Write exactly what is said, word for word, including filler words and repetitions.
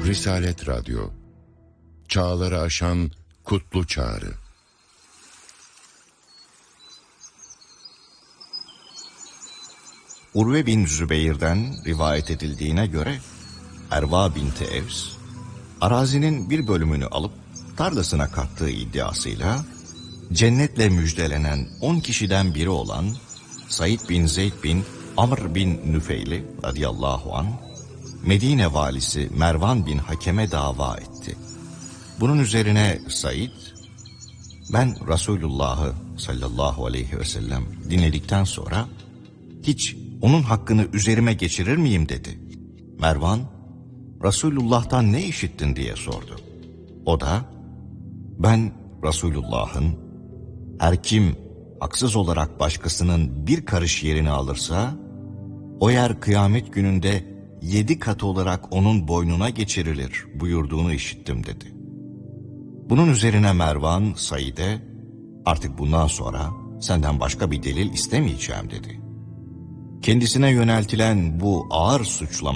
Risalet Radyo, çağları aşan kutlu çağrı. Urve bin Zübeyir'den rivayet edildiğine göre Erva binti Evs, arazinin bir bölümünü alıp tarlasına kattığı iddiasıyla cennetle müjdelenen on kişiden biri olan Said bin Zeyd bin Amr bin Nüfeil'i radıyallahu anh, Medine valisi Mervan bin Hakem'e dava etti. Bunun üzerine Said, ben Resulullah'ı sallallahu aleyhi ve sellem dinledikten sonra hiç onun hakkını üzerime geçirir miyim dedi. Mervan, Resulullah'tan ne işittin diye sordu. O da, ben Resulullah'ın, her kim haksız olarak başkasının bir karış yerini alırsa, o yer kıyamet gününde yedi kat olarak onun boynuna geçirilir buyurduğunu işittim dedi. Bunun üzerine Mervan Said'e, artık bundan sonra senden başka bir delil istemeyeceğim dedi. Kendisine yöneltilen bu ağır suçlama